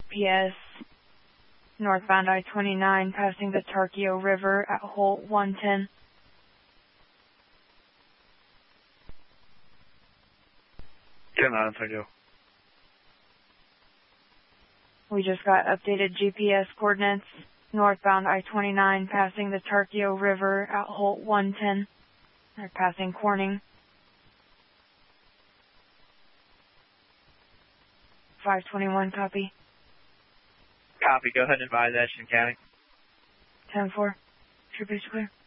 GPS northbound I-29 passing the Tarkio River at hole 110. Thank you. We just got updated GPS coordinates. Northbound I-29 passing the Tarkio River at hole 110. They're passing Corning. 521, copy. Copy. Go ahead and advise Ashton County. 10-4. True base clear.